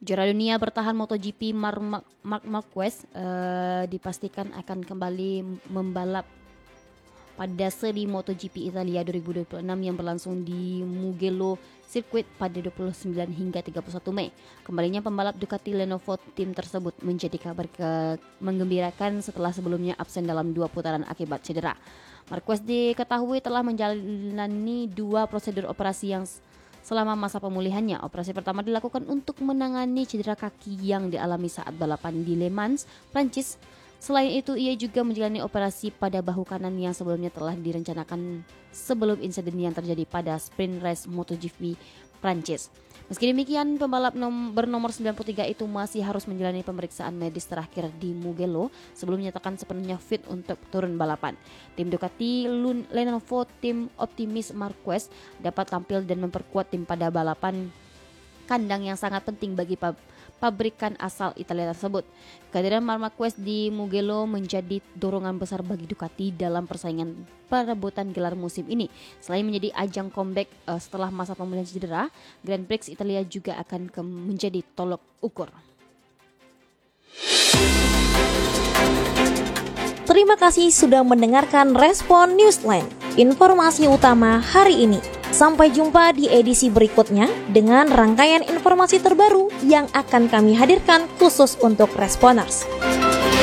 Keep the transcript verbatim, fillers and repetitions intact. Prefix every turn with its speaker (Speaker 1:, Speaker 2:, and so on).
Speaker 1: Juara dunia bertahan MotoGP Marc Marc Marquez uh, dipastikan akan kembali membalap pada seri MotoGP Italia dua ribu dua puluh enam yang berlangsung di Mugello Circuit pada dua puluh sembilan hingga tiga puluh satu Mei. Kembalinya pembalap Ducati Lenovo tim tersebut menjadi kabar ke menggembirakan setelah sebelumnya absen dalam dua putaran akibat cedera. Marquez diketahui telah menjalani dua prosedur operasi yang selama masa pemulihannya. Operasi pertama dilakukan untuk menangani cedera kaki yang dialami saat balapan di Le Mans, Prancis. Selain itu, ia juga menjalani operasi pada bahu kanan yang sebelumnya telah direncanakan sebelum insiden yang terjadi pada sprint race MotoGP Prancis. Meski demikian, pembalap nom- bernomor sembilan puluh tiga itu masih harus menjalani pemeriksaan medis terakhir di Mugello sebelum menyatakan sepenuhnya fit untuk turun balapan. Tim Ducati Lenovo tim optimis Marquez dapat tampil dan memperkuat tim pada balapan kandang yang sangat penting bagi pab- pabrikan asal Italia tersebut. Kehadiran Marquez di Mugello menjadi dorongan besar bagi Ducati dalam persaingan perebutan gelar musim ini. Selain menjadi ajang comeback uh, setelah masa pemulihan cedera, Grand Prix Italia juga akan ke- menjadi tolok ukur.
Speaker 2: Terima kasih sudah mendengarkan Respon Newsline, informasi utama hari ini. Sampai jumpa di edisi berikutnya dengan rangkaian informasi terbaru yang akan kami hadirkan khusus untuk Responers.